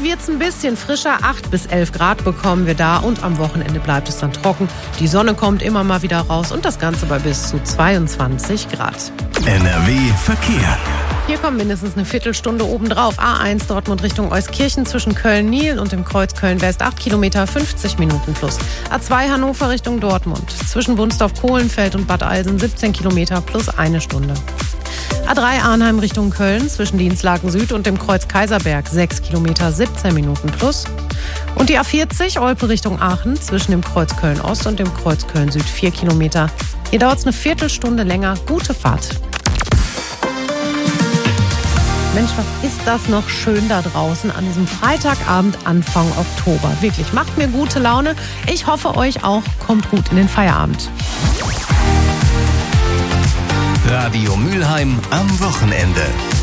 wird's ein bisschen frischer. 8 bis 11 Grad bekommen wir da und am Wochenende bleibt es dann trocken. Die Sonne kommt immer mal wieder raus und das Ganze bei bis zu 22 Grad. NRW Verkehr. Hier kommt mindestens eine Viertelstunde obendrauf. A1 Dortmund Richtung Euskirchen zwischen Köln-Nil und dem Kreuz Köln-West 8 Kilometer, 50 Minuten plus. A2 Hannover Richtung Dortmund zwischen Wunstorf-Kohlenfeld und Bad Alsen 17 Kilometer plus 1 Stunde. A3 Arnheim Richtung Köln zwischen Dienstlaken Süd und dem Kreuz Kaiserberg 6 Kilometer, 17 Minuten plus. Und die A40 Olpe Richtung Aachen zwischen dem Kreuz Köln-Ost und dem Kreuz Köln-Süd 4 Kilometer. Hier dauert es eine Viertelstunde länger. Gute Fahrt. Mensch, was ist das noch schön da draußen an diesem Freitagabend Anfang Oktober. Wirklich, macht mir gute Laune. Ich hoffe, euch auch. Kommt gut in den Feierabend. Radio Mülheim am Wochenende.